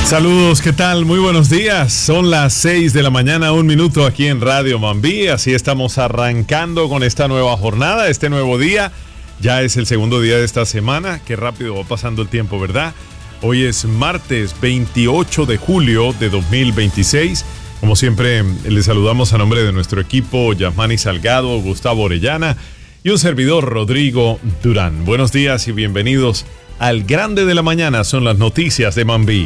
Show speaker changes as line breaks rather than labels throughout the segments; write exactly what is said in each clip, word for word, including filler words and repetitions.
Saludos, ¿qué tal? Muy buenos días. Son las seis de la mañana, un minuto aquí en Radio Mambí. Así estamos arrancando con esta nueva jornada, este nuevo día. Ya es el segundo día de esta semana. Qué rápido va pasando el tiempo, ¿verdad? Hoy es martes veintiocho de julio de dos mil veintiséis. Como siempre, les saludamos a nombre de nuestro equipo, Yasmani Salgado, Gustavo Orellana y un servidor, Rodrigo Durán. Buenos días y bienvenidos al Grande de la Mañana. Son las noticias de Mambí.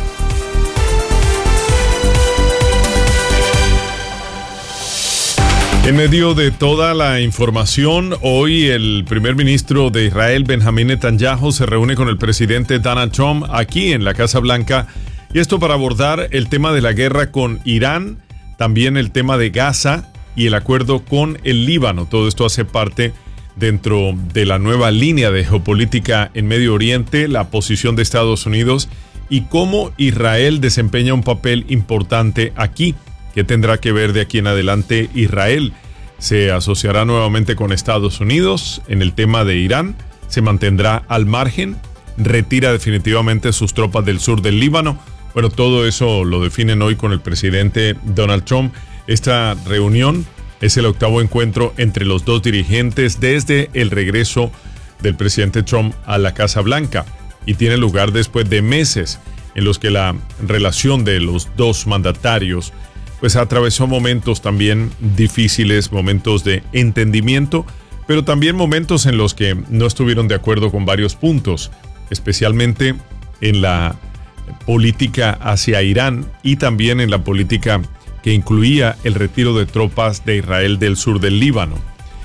En medio de toda la información, hoy el primer ministro de Israel, Benjamín Netanyahu, se reúne con el presidente Donald Trump aquí en la Casa Blanca, y esto para abordar el tema de la guerra con Irán, también el tema de Gaza y el acuerdo con el Líbano. Todo esto hace parte dentro de la nueva línea de geopolítica en Medio Oriente, la posición de Estados Unidos y cómo Israel desempeña un papel importante aquí. ¿Qué tendrá que ver de aquí en adelante Israel? ¿Se asociará nuevamente con Estados Unidos en el tema de Irán? ¿Se mantendrá al margen? ¿Retira definitivamente sus tropas del sur del Líbano? Bueno, todo eso lo definen hoy con el presidente Donald Trump. Esta reunión es el octavo encuentro entre los dos dirigentes desde el regreso del presidente Trump a la Casa Blanca y tiene lugar después de meses en los que la relación de los dos mandatarios pues atravesó momentos también difíciles, momentos de entendimiento, pero también momentos en los que no estuvieron de acuerdo con varios puntos, especialmente en la política hacia Irán y también en la política que incluía el retiro de tropas de Israel del sur del Líbano.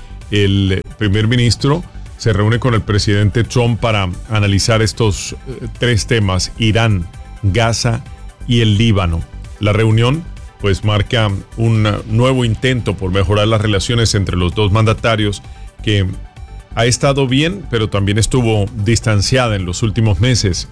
El primer ministro se reúne con el presidente Trump para analizar estos eh, tres temas: Irán, Gaza y el Líbano. La reunión pues marca un nuevo intento por mejorar las relaciones entre los dos mandatarios, que ha estado bien, pero también estuvo distanciada en los últimos meses.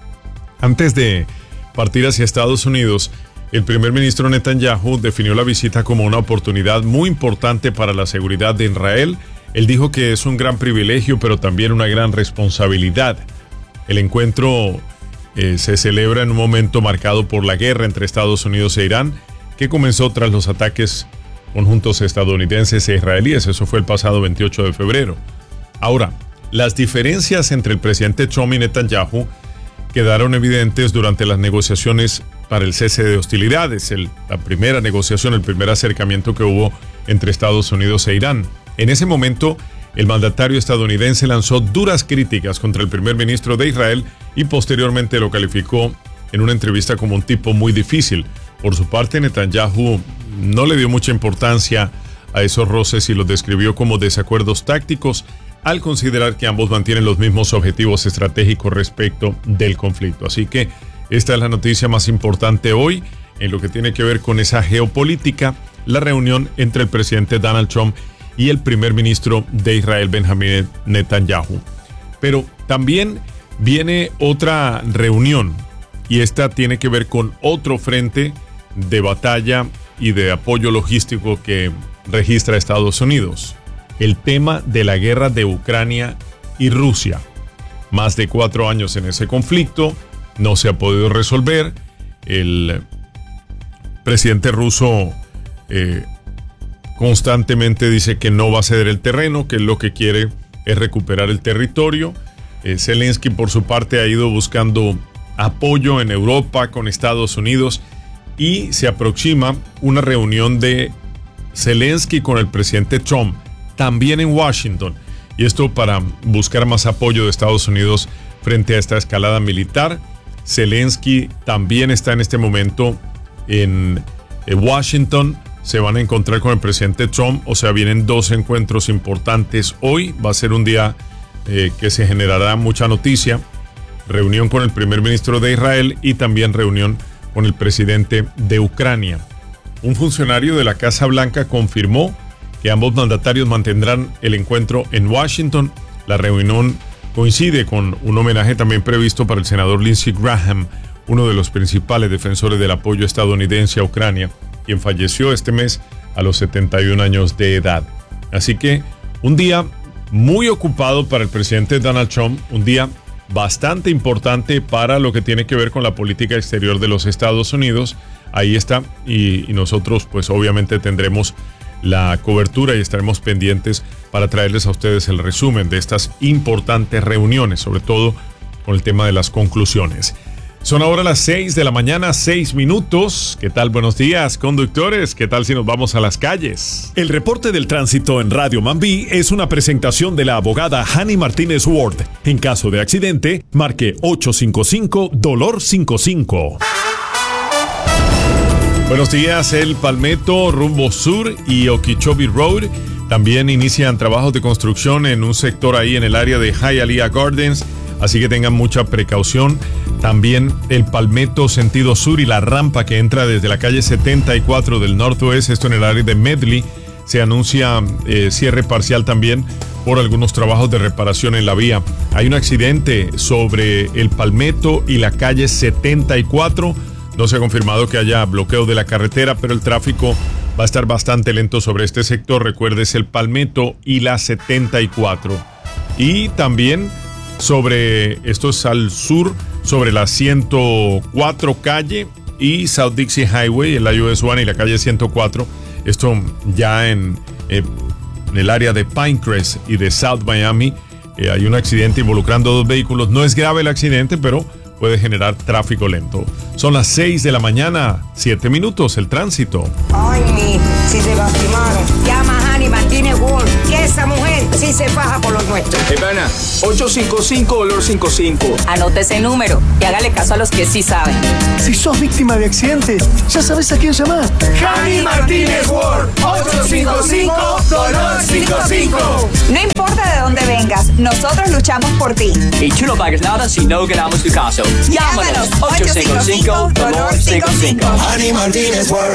Antes de partir hacia Estados Unidos, el primer ministro Netanyahu definió la visita como una oportunidad muy importante para la seguridad de Israel. Él dijo que es un gran privilegio, pero también una gran responsabilidad. El encuentro eh, se celebra en un momento marcado por la guerra entre Estados Unidos e Irán, que comenzó tras los ataques conjuntos estadounidenses e israelíes. Eso fue el pasado veintiocho de febrero. Ahora, las diferencias entre el presidente Trump y Netanyahu quedaron evidentes durante las negociaciones para el cese de hostilidades, el, la primera negociación, el primer acercamiento que hubo entre Estados Unidos e Irán. En ese momento, el mandatario estadounidense lanzó duras críticas contra el primer ministro de Israel y posteriormente lo calificó en una entrevista como un tipo muy difícil. Por su parte, Netanyahu no le dio mucha importancia a esos roces y los describió como desacuerdos tácticos, al considerar que ambos mantienen los mismos objetivos estratégicos respecto del conflicto. Así que esta es la noticia más importante hoy en lo que tiene que ver con esa geopolítica, la reunión entre el presidente Donald Trump y el primer ministro de Israel, Benjamín Netanyahu. Pero también viene otra reunión, y esta tiene que ver con otro frente de batalla y de apoyo logístico que registra Estados Unidos: el tema de la guerra de Ucrania y Rusia. Más de cuatro años en ese conflicto, no se ha podido resolver. El presidente ruso eh, constantemente dice que no va a ceder el terreno, que lo que quiere es recuperar el territorio. Eh, Zelensky, por su parte, ha ido buscando apoyo en Europa con Estados Unidos, y se aproxima una reunión de Zelensky con el presidente Trump, también en Washington, y esto para buscar más apoyo de Estados Unidos frente a esta escalada militar. Zelensky también está en este momento en Washington. Se van a encontrar con el presidente Trump, o sea, vienen dos encuentros importantes hoy. Va a ser un día eh, que se generará mucha noticia. Reunión con el primer ministro de Israel y también reunión con el presidente de Ucrania. Un funcionario de la Casa Blanca confirmó que ambos mandatarios mantendrán el encuentro en Washington. La reunión coincide con un homenaje también previsto para el senador Lindsey Graham, uno de los principales defensores del apoyo estadounidense a Ucrania, quien falleció este mes a los setenta y un años de edad. Así que un día muy ocupado para el presidente Donald Trump, un día bastante importante para lo que tiene que ver con la política exterior de los Estados Unidos. Ahí está, y, y nosotros pues obviamente tendremos la cobertura y estaremos pendientes para traerles a ustedes el resumen de estas importantes reuniones, sobre todo con el tema de las conclusiones. Son ahora las seis de la mañana, seis minutos. ¿Qué tal? Buenos días, conductores. ¿Qué tal si nos vamos a las calles?
El reporte del tránsito en Radio Mambí es una presentación de la abogada Hani Martínez Ward. En caso de accidente, marque ocho cinco cinco, dolor cincuenta y cinco.
Buenos días, El Palmetto, rumbo sur y Okeechobee Road. También inician trabajos de construcción en un sector ahí en el área de Hialeah Gardens. Así que tengan mucha precaución. También El Palmetto sentido sur y la rampa que entra desde la calle setenta y cuatro del Northwest, esto en el área de Medley, se anuncia eh, cierre parcial también por algunos trabajos de reparación en la vía. Hay un accidente sobre El Palmetto y la calle setenta y cuatro. No se ha confirmado que haya bloqueo de la carretera, pero el tráfico va a estar bastante lento sobre este sector. Recuerdes El Palmetto y la setenta y cuatro. Y también sobre, esto es al sur, sobre la ciento cuatro calle y South Dixie Highway, el U S uno y la calle ciento cuatro. Esto ya en, eh, en el área de Pinecrest y de South Miami. Eh, hay un accidente involucrando dos vehículos. No es grave el accidente, pero puede generar tráfico lento. Son las seis de la mañana, siete minutos, el tránsito.
Ay, mi, si se lastimaron. Llama a Hani Martínez Ward, que esa mujer sí se faja por los nuestros.
Hey, pana, ocho cinco cinco, dolor cincuenta y cinco.
Anote ese número y hágale caso a los que sí saben.
Si sos víctima de accidentes, ya sabes a quién llamar.
Hani Martínez Ward, ocho cinco cinco, dolor cincuenta y cinco.
No importa de dónde vengas, nosotros luchamos por ti.
Y tú no pagues nada si no ganamos tu caso. Llámanos ocho cinco cinco, dolor cincuenta y cinco.
Hani Martínez Ward.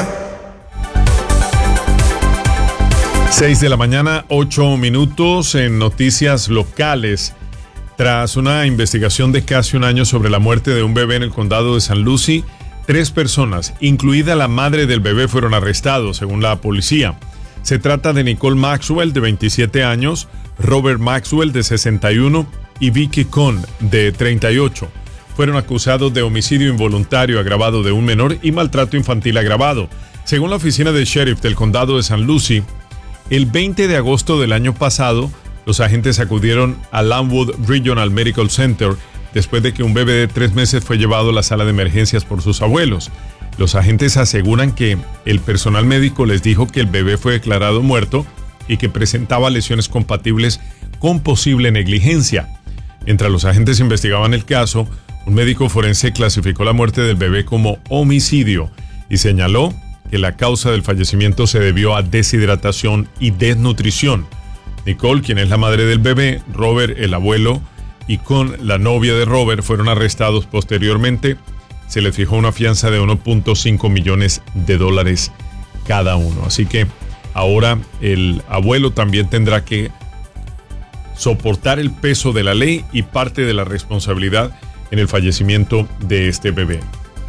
seis de la mañana, ocho minutos en noticias locales. Tras una investigación de casi un año sobre la muerte de un bebé en el condado de San Lucie, tres personas, incluida la madre del bebé, fueron arrestados, según la policía. Se trata de Nicole Maxwell, de veintisiete años, Robert Maxwell, de sesenta y uno, y Vicky Cohn, de treinta y ocho. Fueron acusados de homicidio involuntario agravado de un menor y maltrato infantil agravado. Según la oficina del sheriff del condado de San Lucie, el veinte de agosto del año pasado, los agentes acudieron a Longwood Regional Medical Center después de que un bebé de tres meses fue llevado a la sala de emergencias por sus abuelos. Los agentes aseguran que el personal médico les dijo que el bebé fue declarado muerto y que presentaba lesiones compatibles con posible negligencia. Mientras los agentes investigaban el caso, un médico forense clasificó la muerte del bebé como homicidio y señaló que la causa del fallecimiento se debió a deshidratación y desnutrición. Nicole, quien es la madre del bebé, Robert, el abuelo, y con la novia de Robert fueron arrestados posteriormente. Se les fijó una fianza de uno punto cinco millones de dólares cada uno. Así que ahora el abuelo también tendrá que soportar el peso de la ley y parte de la responsabilidad en el fallecimiento de este bebé.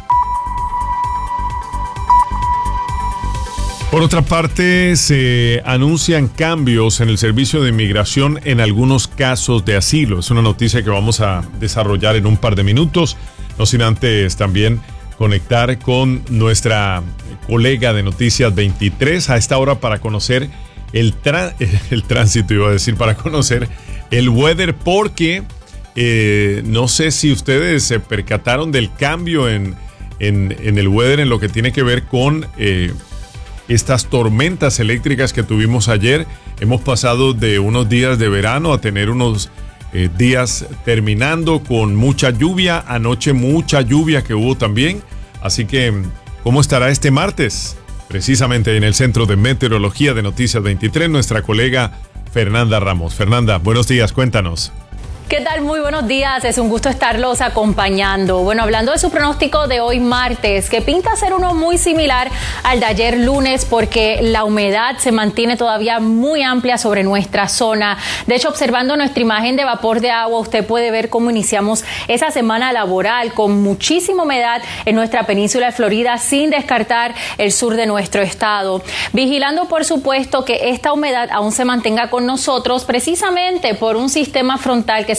Por otra parte, se anuncian cambios en el servicio de inmigración en algunos casos de asilo. Es una noticia que vamos a desarrollar en un par de minutos. No sin antes también conectar con nuestra colega de Noticias veintitrés a esta hora para conocer el, tra- el tránsito, iba a decir, para conocer el weather, porque eh, no sé si ustedes se percataron del cambio en, en, en el weather en lo que tiene que ver con Eh, estas tormentas eléctricas que tuvimos ayer. Hemos pasado de unos días de verano a tener unos eh, días terminando con mucha lluvia. Anoche mucha lluvia que hubo también. Así que, ¿cómo estará este martes? Precisamente en el Centro de Meteorología de Noticias veintitrés, nuestra colega Fernanda Ramos. Fernanda, buenos días, cuéntanos.
¿Qué tal? Muy buenos días, es un gusto estarlos acompañando. Bueno, hablando de su pronóstico de hoy martes, que pinta ser uno muy similar al de ayer lunes, porque la humedad se mantiene todavía muy amplia sobre nuestra zona. De hecho, observando nuestra imagen de vapor de agua, usted puede ver cómo iniciamos esa semana laboral con muchísima humedad en nuestra península de Florida, sin descartar el sur de nuestro estado. Vigilando, por supuesto, que esta humedad aún se mantenga con nosotros, precisamente por un sistema frontal que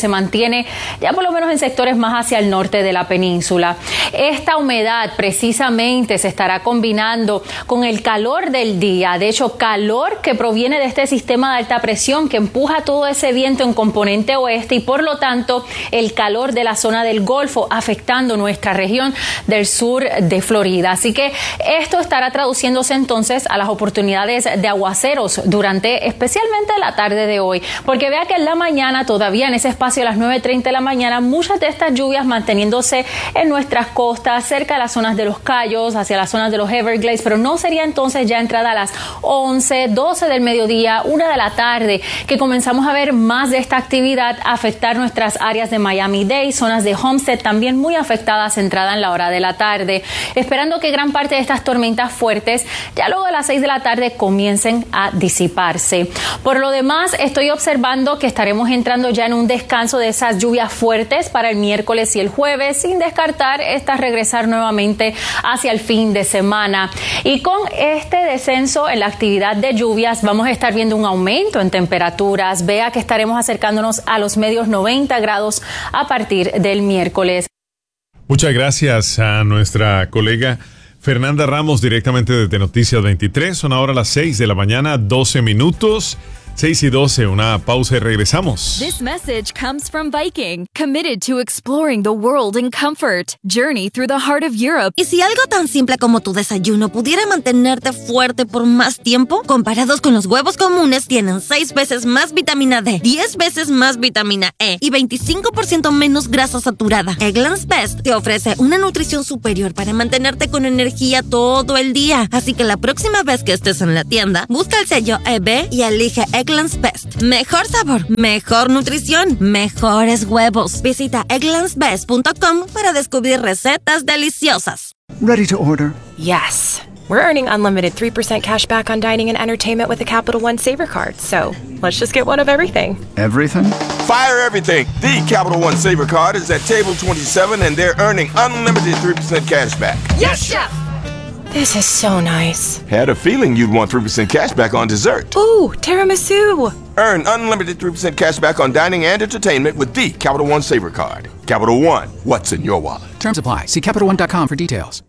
se mantiene ya por lo menos en sectores más hacia el norte de la península. Esta humedad precisamente se estará combinando con el calor del día. De hecho, calor que proviene de este sistema de alta presión que empuja todo ese viento en componente oeste y por lo tanto el calor de la zona del Golfo afectando nuestra región del sur de Florida. Así que esto estará traduciéndose entonces a las oportunidades de aguaceros durante especialmente la tarde de hoy, porque vea que en la mañana todavía en ese espacio a las nueve treinta de la mañana muchas de estas lluvias manteniéndose en nuestras costas, cerca de las zonas de los Cayos, hacia las zonas de los Everglades, pero no sería entonces ya entrada a las once, doce del mediodía, una de la tarde, que comenzamos a ver más de esta actividad afectar nuestras áreas de Miami-Dade, zonas de Homestead también muy afectadas entrada en la hora de la tarde, esperando que gran parte de estas tormentas fuertes ya luego de las seis de la tarde comiencen a disiparse. Por lo demás, estoy observando que estaremos entrando ya en un descanso de esas lluvias fuertes para el miércoles y el jueves, sin descartar estas regresar nuevamente hacia el fin de semana. Y con este descenso en la actividad de lluvias vamos a estar viendo un aumento en temperaturas. Vea que estaremos acercándonos a los medios noventa grados a partir del miércoles.
Muchas gracias a nuestra colega Fernanda Ramos directamente desde Noticias veintitrés. Son ahora las seis de la mañana, doce minutos. seis y doce, una pausa y regresamos.
This message comes from Viking, committed to exploring the world in comfort. Journey through the heart of Europe.
¿Y si algo tan simple como tu desayuno pudiera mantenerte fuerte por más tiempo? Comparados con los huevos comunes, tienen seis veces más vitamina D, diez veces más vitamina E y veinticinco por ciento menos grasa saturada. Eggland's Best te ofrece una nutrición superior para mantenerte con energía todo el día. Así que la próxima vez que estés en la tienda, busca el sello E B y elige Eggland's Best. Mejor sabor, mejor nutrición, mejores huevos. Visita egglands best punto com para descubrir recetas deliciosas.
Ready to order?
Yes. We're earning unlimited three percent cash back on dining and entertainment with the Capital One Saver Card. So let's just get one of everything.
Everything?
Fire everything. The Capital One Saver Card is at table twenty-seven and they're earning unlimited three percent cash back.
Yes, Chef! This is so nice.
Had a feeling you'd want three percent cash back on dessert.
Ooh, tiramisu.
Earn unlimited three percent cash back on dining and entertainment with the Capital One Saver Card. Capital One, what's in your wallet?
Terms apply. See Capital One dot com for details.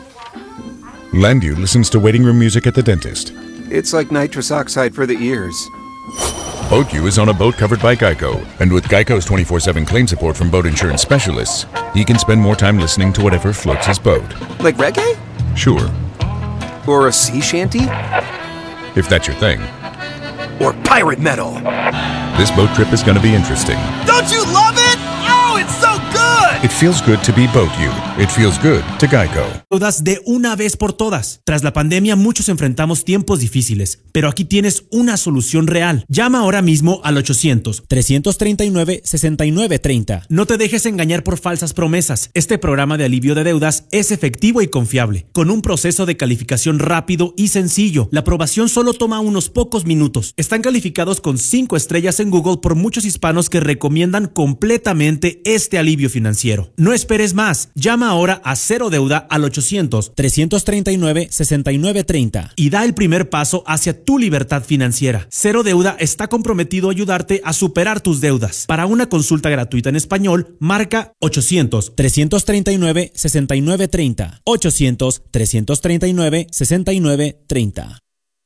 Landu listens to waiting room music at the dentist.
It's like nitrous oxide for the ears.
BoatU is on a boat covered by Geico, and with Geico's twenty-four seven claim support from boat insurance specialists, he can spend more time listening to whatever floats his boat.
Like reggae?
Sure.
Or a sea shanty?
If that's your thing.
Or pirate metal.
This boat trip is going to be interesting.
Don't you love it? Oh, it's so good!
It feels good to be BoatU. It feels good to Geico.
Deudas de una vez por todas. Tras la pandemia, muchos enfrentamos tiempos difíciles, pero aquí tienes una solución real. Llama ahora mismo al ochocientos, trescientos treinta y nueve, sesenta y nueve treinta. No te dejes engañar por falsas promesas. Este programa de alivio de deudas es efectivo y confiable, con un proceso de calificación rápido y sencillo. La aprobación solo toma unos pocos minutos. Están calificados con cinco estrellas en Google por muchos hispanos que recomiendan completamente este alivio financiero. No esperes más. Llama ahora a Cero Deuda al ochocientos, trescientos treinta y nueve, sesenta y nueve treinta y da el primer paso hacia tu libertad financiera. Cero Deuda está comprometido a ayudarte a superar tus deudas. Para una consulta gratuita en español, marca ochocientos, trescientos treinta y nueve, sesenta y nueve treinta. ochocientos, trescientos treinta y nueve, sesenta y nueve treinta.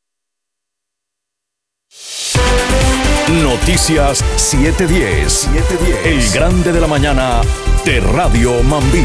Noticias siete diez. El grande de la mañana de Radio Mambí.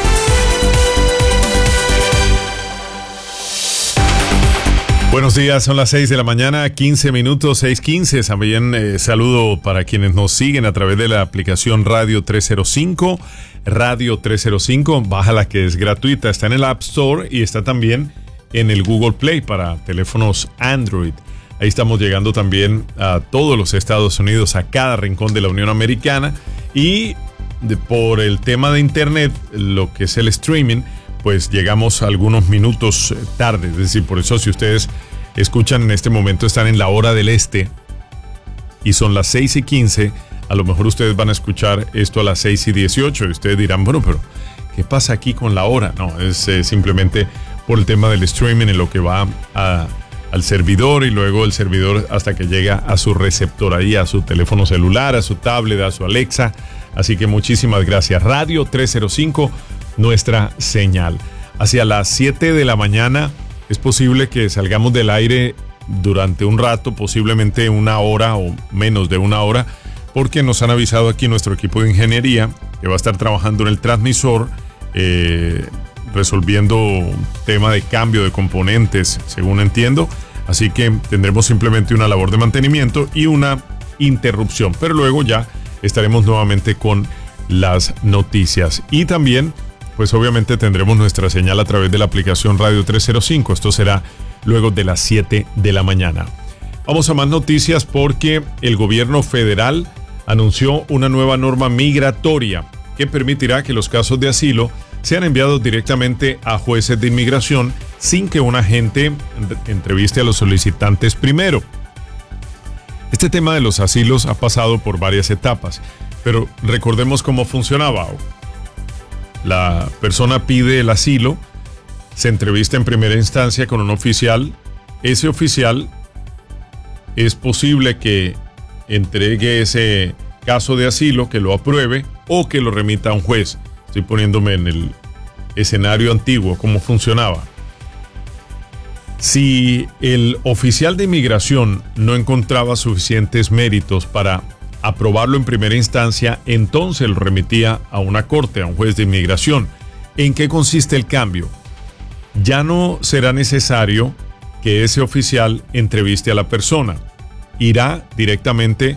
Buenos días, son las seis de la mañana, quince minutos, seis quince. También eh, saludo para quienes nos siguen a través de la aplicación Radio trescientos cinco. Radio trescientos cinco, bájala que es gratuita, está en el App Store y está también en el Google Play para teléfonos Android. Ahí estamos llegando también a todos los Estados Unidos, a cada rincón de la Unión Americana. Y de, por el tema de internet, lo que es el streaming, pues llegamos algunos minutos tarde. Es decir, por eso si ustedes escuchan en este momento, están en la hora del este y son las seis y quince, a lo mejor ustedes van a escuchar esto a las seis y dieciocho y ustedes dirán, bueno, pero ¿qué pasa aquí con la hora? No, es eh, simplemente por el tema del streaming en lo que va a... a al servidor y luego el servidor hasta que llega a su receptor, ahí a su teléfono celular, a su tablet, a su Alexa. Así que muchísimas gracias. Radio trescientos cinco, nuestra señal. Hacia las siete de la mañana es posible que salgamos del aire durante un rato, posiblemente una hora o menos de una hora, porque nos han avisado aquí nuestro equipo de ingeniería que va a estar trabajando en el transmisor, eh, resolviendo un tema de cambio de componentes, según entiendo. Así que tendremos simplemente una labor de mantenimiento y una interrupción, pero luego ya estaremos nuevamente con las noticias. Y también, pues obviamente tendremos nuestra señal a través de la aplicación Radio trescientos cinco. Esto será luego de las siete de la mañana. Vamos a más noticias porque el gobierno federal anunció una nueva norma migratoria que permitirá que los casos de asilo sean enviados directamente a jueces de inmigración sin que un agente entreviste a los solicitantes primero. Este tema de los asilos ha pasado por varias etapas, pero recordemos cómo funcionaba. La persona pide el asilo, se entrevista en primera instancia con un oficial. Ese oficial es posible que entregue ese caso de asilo, que lo apruebe o que lo remita a un juez. Estoy poniéndome en el escenario antiguo, cómo funcionaba. Si el oficial de inmigración no encontraba suficientes méritos para aprobarlo en primera instancia, entonces lo remitía a una corte, a un juez de inmigración. ¿En qué consiste el cambio? Ya no será necesario que ese oficial entreviste a la persona. Irá directamente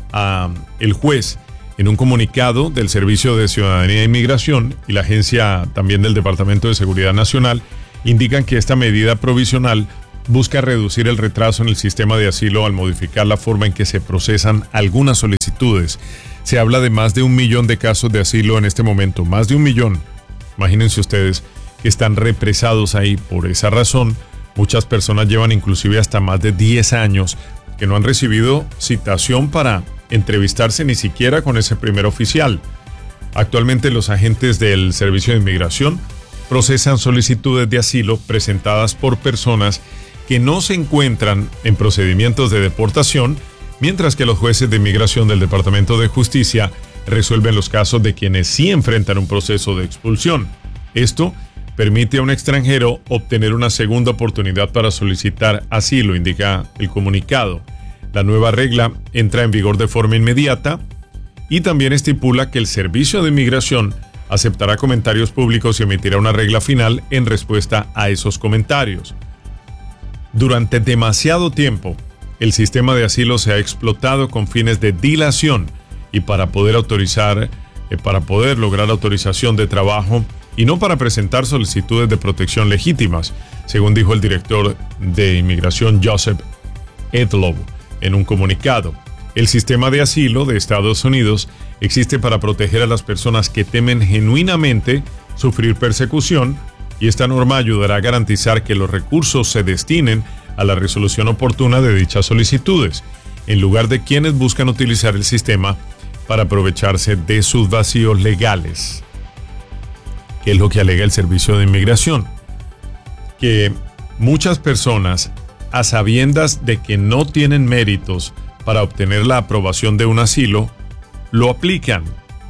al juez. En un comunicado del Servicio de Ciudadanía e Inmigración y la agencia también del Departamento de Seguridad Nacional indican que esta medida provisional busca reducir el retraso en el sistema de asilo al modificar la forma en que se procesan algunas solicitudes. Se habla de más de un millón de casos de asilo en este momento, más de un millón. Imagínense ustedes que están represados ahí. Por esa razón, muchas personas llevan inclusive hasta más de diez años que no han recibido citación para entrevistarse ni siquiera con ese primer oficial. Actualmente los agentes del Servicio de Inmigración procesan solicitudes de asilo presentadas por personas que no se encuentran en procedimientos de deportación, mientras que los jueces de inmigración del Departamento de Justicia resuelven los casos de quienes sí enfrentan un proceso de expulsión. Esto permite a un extranjero obtener una segunda oportunidad para solicitar asilo, indica el comunicado. La nueva regla entra en vigor de forma inmediata y también estipula que el Servicio de Inmigración aceptará comentarios públicos y emitirá una regla final en respuesta a esos comentarios. Durante demasiado tiempo, el sistema de asilo se ha explotado con fines de dilación y para poder autorizar, eh, para poder lograr autorización de trabajo y no para presentar solicitudes de protección legítimas, según dijo el director de Inmigración Joseph Edlow en un comunicado. El sistema de asilo de Estados Unidos existe para proteger a las personas que temen genuinamente sufrir persecución y esta norma ayudará a garantizar que los recursos se destinen a la resolución oportuna de dichas solicitudes, en lugar de quienes buscan utilizar el sistema para aprovecharse de sus vacíos legales. ¿Qué es lo que alega el Servicio de Inmigración? Que muchas personas, a sabiendas de que no tienen méritos para obtener la aprobación de un asilo, lo aplican.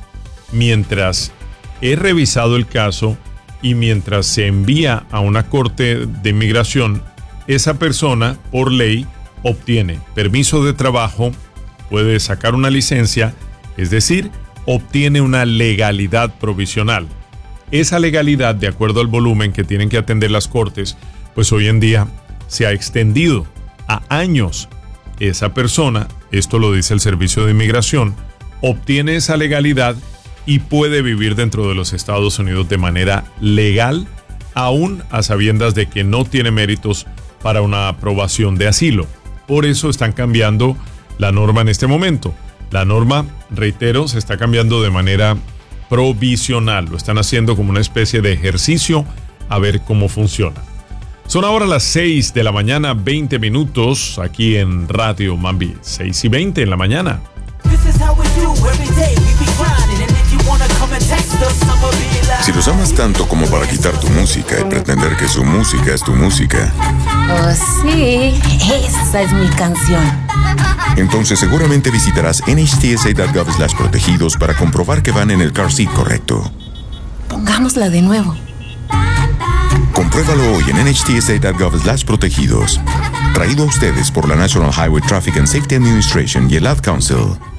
Mientras he revisado el caso y mientras se envía a una corte de inmigración, esa persona, por ley, obtiene permiso de trabajo, puede sacar una licencia, es decir, obtiene una legalidad provisional. Esa legalidad, de acuerdo al volumen que tienen que atender las cortes, pues hoy en día se ha extendido a años. Esa persona, esto lo dice el Servicio de Inmigración, obtiene esa legalidad y puede vivir dentro de los Estados Unidos de manera legal, aún a sabiendas de que no tiene méritos para una aprobación de asilo. Por eso están cambiando la norma en este momento. La norma, reitero, se está cambiando de manera provisional. Lo están haciendo como una especie de ejercicio a ver cómo funciona. Son ahora las seis de la mañana, veinte minutos, aquí en Radio Mambi. seis y veinte en la mañana. This is how we do every day. We be grinding, and if you wanna come
Si los amas tanto como para quitar tu música y pretender que su música es tu música,
oh sí, esa es mi canción.
entonces seguramente visitarás N H T S A punto gov slash protegidos para comprobar que van en el car seat correcto.
Pongámosla de nuevo.
Compruébalo hoy en N H T S A punto gov slash protegidos. Traído a ustedes por la National Highway Traffic and Safety Administration y el Ad Council.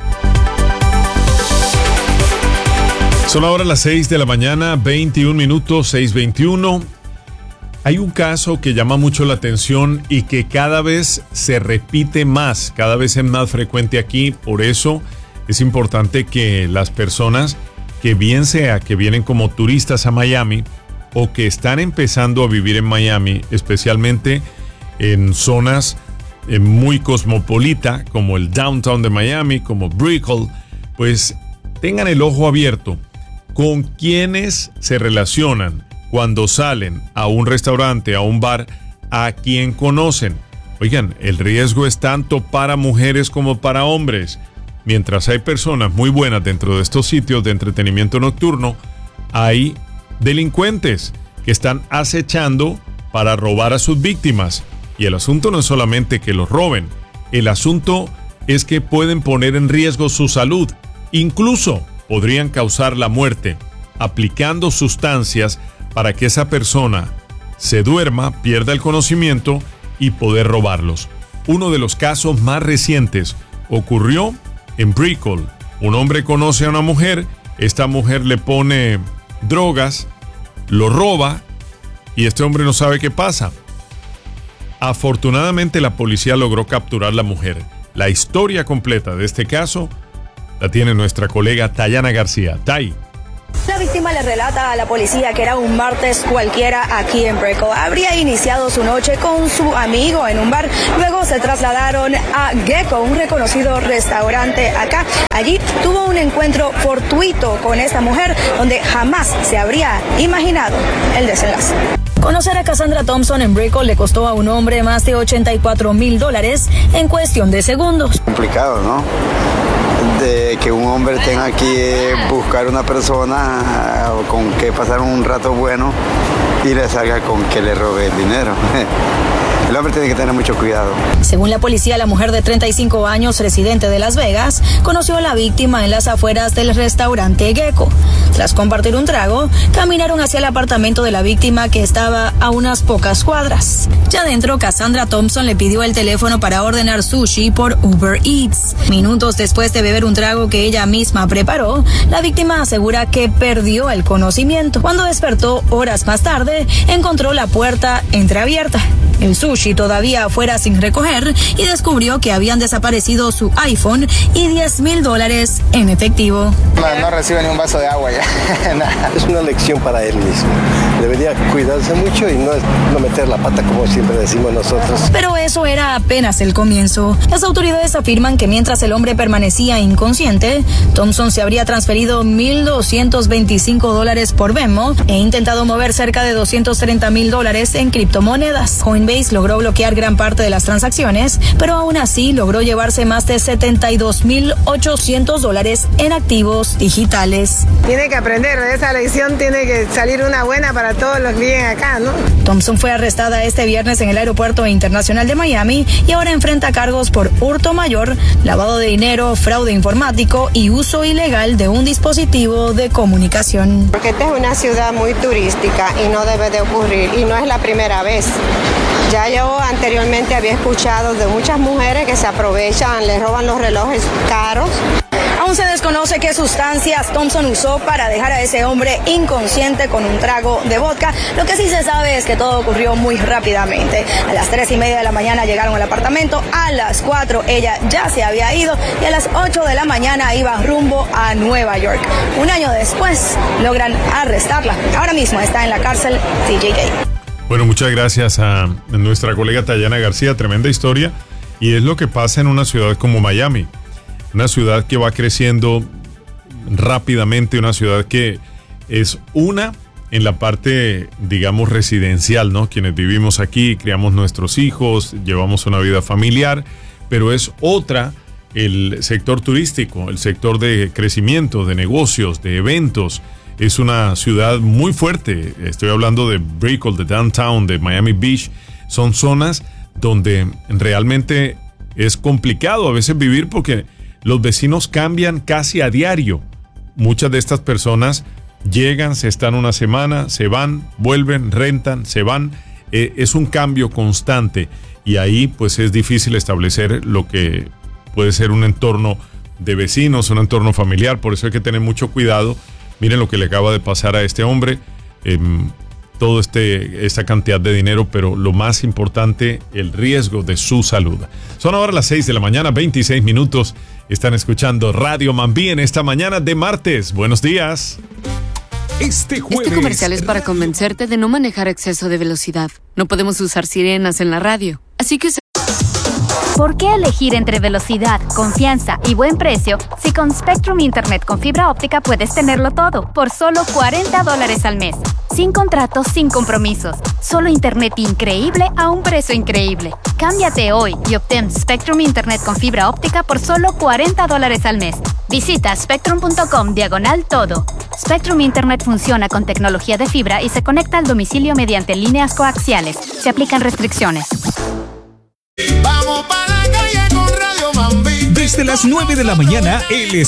Son ahora las seis de la mañana, veintiún minutos, seis veintiuno. Hay un caso que llama mucho la atención y que cada vez se repite más, cada vez es más frecuente aquí. Por eso es importante que las personas que bien sea que vienen como turistas a Miami o que están empezando a vivir en Miami, especialmente en zonas eh, muy cosmopolita como el downtown de Miami, como Brickell, pues tengan el ojo abierto con quienes se relacionan cuando salen a un restaurante, a un bar, a quien conocen. Oigan, el riesgo es tanto para mujeres como para hombres. Mientras hay personas muy buenas dentro de estos sitios de entretenimiento nocturno, hay delincuentes que están acechando para robar a sus víctimas. Y el asunto no es solamente que los roben, el asunto es que pueden poner en riesgo su salud, incluso podrían causar la muerte, aplicando sustancias para que esa persona se duerma, pierda el conocimiento y poder robarlos. Uno de los casos más recientes ocurrió en Brickell. Un hombre conoce a una mujer, esta mujer le pone drogas, lo roba y este hombre no sabe qué pasa. Afortunadamente la policía logró capturar a la mujer. La historia completa de este caso la tiene nuestra colega Tayana García. Tay.
La víctima le relata a la policía que era un martes cualquiera aquí en Brickell. Habría iniciado su noche con su amigo en un bar. Luego se trasladaron a Gecko, un reconocido restaurante acá. Allí tuvo un encuentro fortuito con esta mujer donde jamás se habría imaginado el desenlace. Conocer a Cassandra Thompson en Brickell le costó a un hombre más de ochenta y cuatro mil dólares en cuestión de segundos.
Complicado, ¿no? De que un hombre tenga que buscar una persona con que pasar un rato bueno y le salga con que le robe el dinero. El hombre tiene que tener mucho cuidado.
Según la policía, la mujer de treinta y cinco años, residente de Las Vegas, conoció a la víctima en las afueras del restaurante Gecko. Tras compartir un trago, caminaron hacia el apartamento de la víctima que estaba a unas pocas cuadras. Ya dentro, Cassandra Thompson le pidió el teléfono para ordenar sushi por Uber Eats. Minutos después de beber un trago que ella misma preparó, la víctima asegura que perdió el conocimiento. Cuando despertó horas más tarde, encontró la puerta entreabierta, el sushi todavía afuera sin recoger y descubrió que habían desaparecido su iPhone y diez mil dólares en efectivo.
No, no recibe ni un vaso de agua ya.
Es una lección para él mismo. Debería cuidarse mucho y no, no meter la pata como siempre decimos nosotros.
Pero eso era apenas el comienzo. Las autoridades afirman que mientras el hombre permanecía inconsciente, Thompson se habría transferido mil doscientos veinticinco dólares por Venmo e intentado mover cerca de doscientos treinta mil dólares en criptomonedas. Coinbase logró bloquear gran parte de las transacciones, pero aún así logró llevarse más de setenta y dos mil ochocientos dólares en activos digitales.
Tiene que aprender de esa lección, tiene que salir una buena para todos los que viven acá, ¿no?
Thompson fue arrestada este viernes en el Aeropuerto Internacional de Miami y ahora enfrenta cargos por hurto mayor, lavado de dinero, fraude informático y uso ilegal de un dispositivo de comunicación.
Porque esta es una ciudad muy turística y no debe de ocurrir, y no es la primera vez. Ya yo anteriormente había escuchado de muchas mujeres que se aprovechan, les roban los relojes caros.
Aún se desconoce qué sustancias Thompson usó para dejar a ese hombre inconsciente con un trago de vodka. Lo que sí se sabe es que todo ocurrió muy rápidamente. A las tres y media de la mañana llegaron al apartamento, a las cuatro ella ya se había ido y a las ocho de la mañana iba rumbo a Nueva York. Un año después logran arrestarla. Ahora mismo está en la cárcel C J K.
Bueno, muchas gracias a nuestra colega Tayana García, tremenda historia, y es lo que pasa en una ciudad como Miami, una ciudad que va creciendo rápidamente, una ciudad que es una en la parte, digamos, residencial, ¿no? Quienes vivimos aquí, criamos nuestros hijos, llevamos una vida familiar, pero es otra el sector turístico, el sector de crecimiento, de negocios, de eventos. Es una ciudad muy fuerte. Estoy hablando de Brickell, de Downtown, de Miami Beach. Son zonas donde realmente es complicado a veces vivir porque los vecinos cambian casi a diario. Muchas de estas personas llegan, se están una semana, se van, vuelven, rentan, se van. Eh, es un cambio constante y ahí pues es difícil establecer lo que puede ser un entorno de vecinos, un entorno familiar. Por eso hay que tener mucho cuidado. Miren lo que le acaba de pasar a este hombre. Eh, todo este esta cantidad de dinero, pero lo más importante, el riesgo de su salud. Son ahora las seis de la mañana, veintiséis minutos. Están escuchando Radio Mambí en esta mañana de martes. Buenos días.
Este jueves... Este comercial es para convencerte de no manejar exceso de velocidad. No podemos usar sirenas en la radio. Así que...
¿Por qué elegir entre velocidad, confianza y buen precio si con Spectrum Internet con fibra óptica puedes tenerlo todo por solo cuarenta dólares al mes? Sin contratos, sin compromisos. Solo internet increíble a un precio increíble. Cámbiate hoy y obtén Spectrum Internet con fibra óptica por solo cuarenta dólares al mes. Visita spectrum.com diagonal todo. Spectrum Internet funciona con tecnología de fibra y se conecta al domicilio mediante líneas coaxiales. Se aplican restricciones.
Vamos para la calle con Radio Mambí.
Desde las nueve de la mañana, el